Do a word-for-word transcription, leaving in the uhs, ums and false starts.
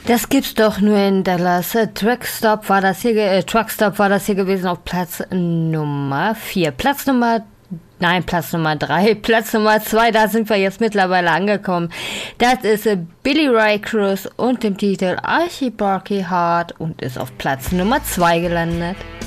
Das gibt's doch nur in Dallas. Äh, Truckstop war das hier, ge- äh, Truckstop war das hier gewesen auf Platz Nummer vier. Platz Nummer, nein, Platz Nummer drei. Platz Nummer zwei, da sind wir jetzt mittlerweile angekommen. Das ist äh, Billy Ray Cruz und dem Titel Archie Barky Hart und ist auf Platz Nummer zwei gelandet.